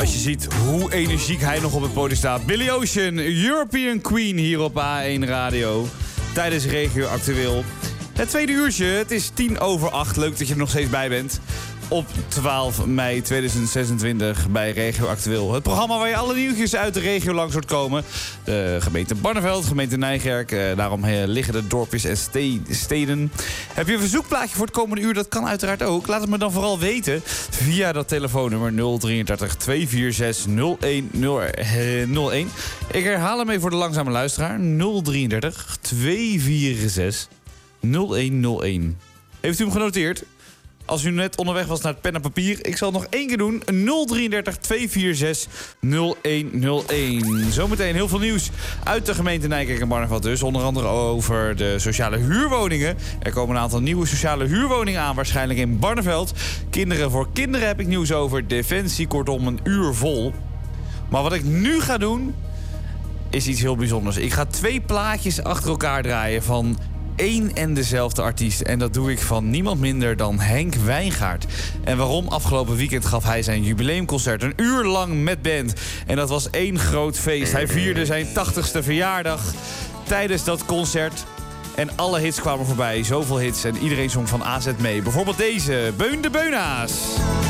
Als je ziet hoe energiek hij nog op het podium staat. Billy Ocean, European Queen hier op A1 Radio. Tijdens Regio Actueel. Het tweede uurtje, het is 7:50. Leuk dat je er nog steeds bij bent. Op 12 mei 2026 bij Regio Actueel. Het programma waar je alle nieuwtjes uit de regio langs hoort komen. De gemeente Barneveld, gemeente Nijkerk. Daarom liggen de dorpjes en steden. Heb je een verzoekplaatje voor het komende uur? Dat kan uiteraard ook. Laat het me dan vooral weten via dat telefoonnummer 033 246 0101. Ik herhaal hem even voor de langzame luisteraar. 033 246 0101. Heeft u hem genoteerd? Als u net onderweg was naar het pen en papier, ik zal het nog één keer doen. 033 246 0101. Zometeen heel veel nieuws uit de gemeente Nijkerk en Barneveld dus. Onder andere over de sociale huurwoningen. Er komen een aantal nieuwe sociale huurwoningen aan, waarschijnlijk in Barneveld. Kinderen voor kinderen heb ik nieuws over. Defensie, kortom een uur vol. Maar wat ik nu ga doen, is iets heel bijzonders. Ik ga 2 plaatjes achter elkaar draaien van één en dezelfde artiest. En dat doe ik van niemand minder dan Henk Wijngaard. En waarom? Afgelopen weekend gaf hij zijn jubileumconcert. Een uur lang met band. En dat was één groot feest. Hij vierde zijn 80ste verjaardag tijdens dat concert. En alle hits kwamen voorbij. Zoveel hits. En iedereen zong van AZ mee. Bijvoorbeeld deze. Beun de Beuna's.